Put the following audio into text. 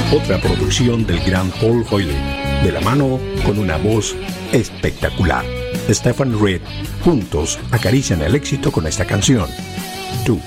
otra producción del gran Paul Hoyland, de la mano con una voz espectacular. Stephen Reed, juntos acarician el éxito con esta canción, Tú.